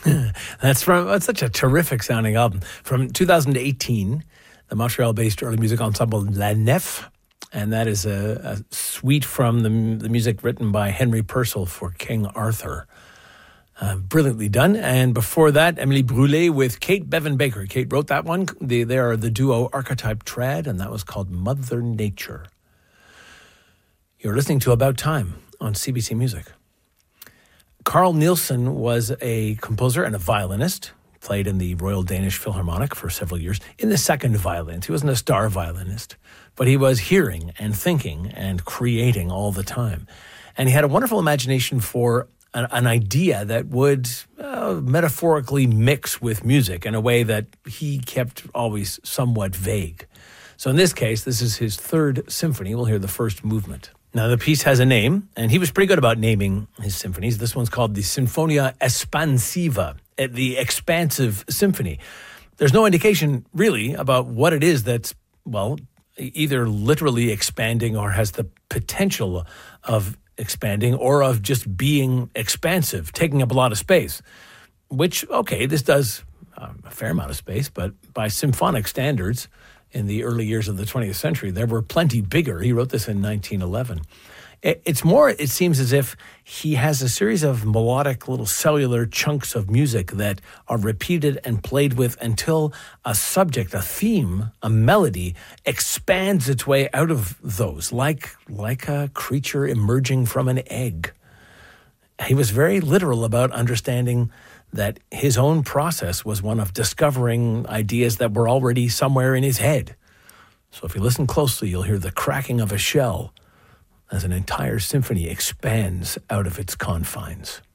That's such a terrific sounding album. From 2018, the Montreal-based early music ensemble La Nef, and that is a suite from the music written by Henry Purcell for King Arthur. Brilliantly done. And before that, Emily Brûlé with Kate Bevan Baker. Kate wrote that one. They are the duo Archetype Trad, and that was called Mother Nature. You're listening to About Time on CBC Music. Carl Nielsen was a composer and a violinist, played in the Royal Danish Philharmonic for several years in the second violin. He wasn't a star violinist, but he was hearing and thinking and creating all the time. And he had a wonderful imagination for an idea that would metaphorically mix with music in a way that he kept always somewhat vague. So in this case, this is his third symphony. We'll hear the first movement. Now, the piece has a name, and he was pretty good about naming his symphonies. This one's called the Sinfonia Espansiva, the Expansive Symphony. There's no indication, really, about what it is that's, well, either literally expanding or has the potential of expanding or of just being expansive, taking up a lot of space, which, okay, this does a fair amount of space, but by symphonic standards, in the early years of the 20th century, there were plenty bigger. He wrote this in 1911. It's more, it seems as if he has a series of melodic little cellular chunks of music that are repeated and played with until a subject, a theme, a melody expands its way out of those, like a creature emerging from an egg. He was very literal about understanding that his own process was one of discovering ideas that were already somewhere in his head. So if you listen closely, you'll hear the cracking of a shell as an entire symphony expands out of its confines.